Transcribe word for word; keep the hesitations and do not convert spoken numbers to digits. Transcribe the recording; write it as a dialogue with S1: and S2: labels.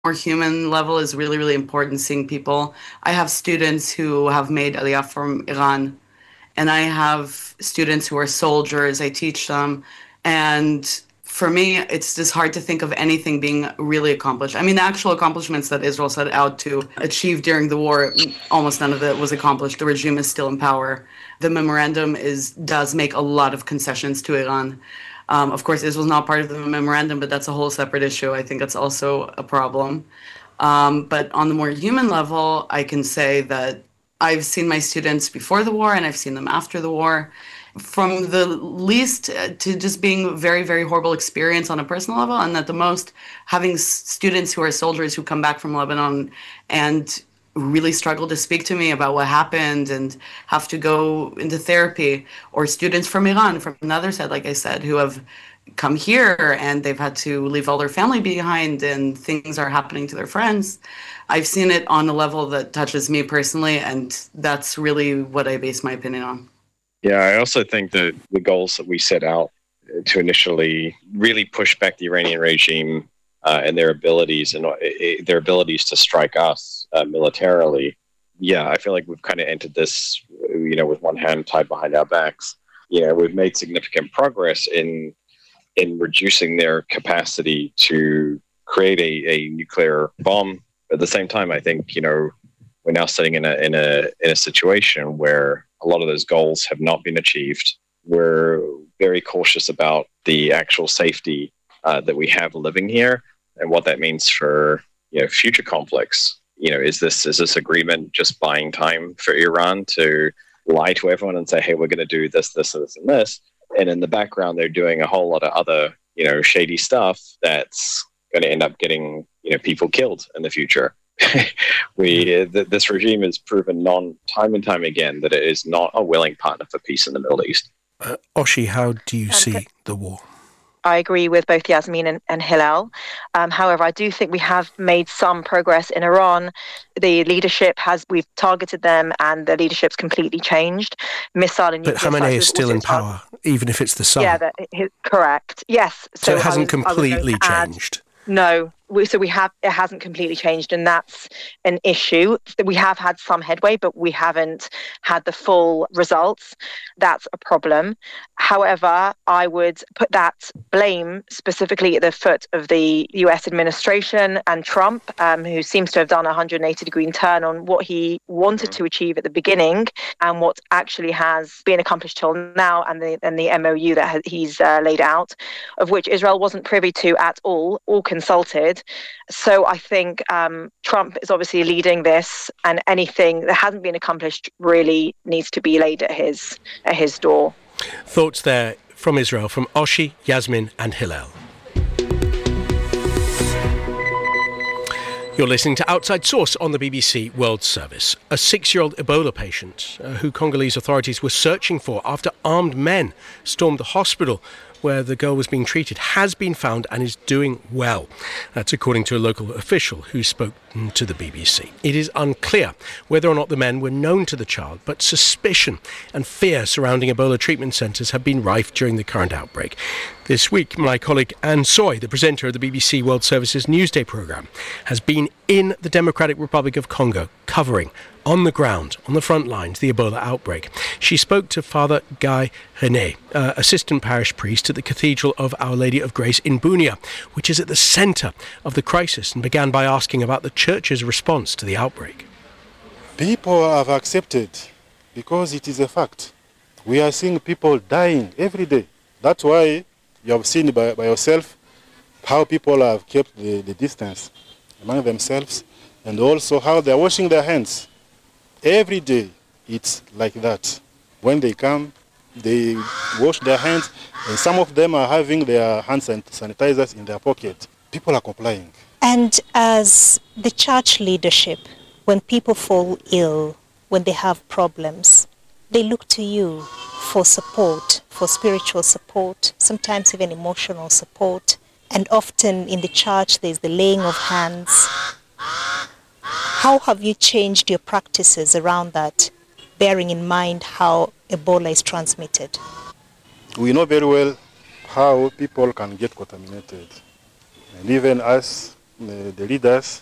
S1: more human level is really, really important, seeing people. I have students who have made Aliyah from Iran, and I have students who are soldiers. I teach them. And for me, it's just hard to think of anything being really accomplished. I mean, the actual accomplishments that Israel set out to achieve during the war, almost none of it was accomplished. The regime is still in power. The memorandum is does make a lot of concessions to Iran. Um, of course, Israel's not part of the memorandum, but that's a whole separate issue. I think that's also a problem. Um, but on the more human level, I can say that I've seen my students before the war and I've seen them after the war. From the least to just being very, very horrible experience on a personal level, and at the most, having students who are soldiers who come back from Lebanon and really struggle to speak to me about what happened and have to go into therapy, or students from Iran, from another side, like I said, who have come here and they've had to leave all their family behind and things are happening to their friends. I've seen it on a level that touches me personally, and that's really what I base my opinion on.
S2: Yeah, I also think that the goals that we set out to initially really push back the Iranian regime uh, and their abilities and uh, their abilities to strike us uh, militarily. Yeah, I feel like we've kind of entered this, you know, with one hand tied behind our backs. You know, we've made significant progress in in reducing their capacity to create a, a nuclear bomb. At the same time, I think, you know, we're now sitting in a in a in a situation where a lot of those goals have not been achieved. We're very cautious about the actual safety uh, that we have living here and what that means for, you know, future conflicts. You know, is this is this agreement just buying time for Iran to lie to everyone and say, hey, we're going to do this, this, this, and this? And in the background, they're doing a whole lot of other, you know, shady stuff that's going to end up getting, you know, people killed in the future. we th- this regime has proven non time and time again that it is not a willing partner for peace in the Middle East.
S3: Uh, Oshi, how do you um, see the war?
S4: I agree with both Yasmin and, and Hillel. Um, however, I do think we have made some progress in Iran. The leadership has, we've targeted them and the leadership's completely changed. Missile and
S3: But Khamenei is still in power, tar- even if it's the sun.
S4: Yeah, that, his, correct. Yes.
S3: So, so it hasn't was, completely changed.
S4: Add, no. We, so we have, it hasn't completely changed, and that's an issue. We have had some headway, but we haven't had the full results. That's a problem. However, I would put that blame specifically at the foot of the U S administration and Trump, um, who seems to have done a one hundred eighty degree turn on what he wanted to achieve at the beginning and what actually has been accomplished till now, and the, and the M O U that he's uh, laid out, of which Israel wasn't privy to at all or consulted. So I think um, Trump is obviously leading this, and anything that hasn't been accomplished really needs to be laid at his at his door.
S3: Thoughts there from Israel, from Oshi, Yasmin and Hillel. You're listening to Outside Source on the B B C World Service. A six-year-old Ebola patient uh, who Congolese authorities were searching for after armed men stormed the hospital where the girl was being treated has been found and is doing well. That's according to a local official who spoke to the B B C. It is unclear whether or not the men were known to the child, but suspicion and fear surrounding Ebola treatment centres have been rife during the current outbreak. This week, my colleague Anne Soy, the presenter of the B B C World Service's Newsday programme, has been in the Democratic Republic of Congo covering on the ground, on the front lines, the Ebola outbreak. She spoke to Father Guy René, uh, assistant parish priest at the Cathedral of Our Lady of Grace in Bunia, which is at the centre of the crisis, and began by asking about the church's response to the outbreak.
S5: People have accepted because it is a fact. We are seeing people dying every day. That's why you have seen by, by yourself how people have kept the, the distance among themselves, and also how they are washing their hands. Every day it's like that. When they come, they wash their hands, and some of them are having their hand sanitizers in their pocket. People are complying.
S6: And as the church leadership, when people fall ill, when they have problems, they look to you for support, for spiritual support, sometimes even emotional support. And often in the church there's the laying of hands. How have you changed your practices around that, bearing in mind how Ebola is transmitted?
S5: We know very well how people can get contaminated. And even us, the, the leaders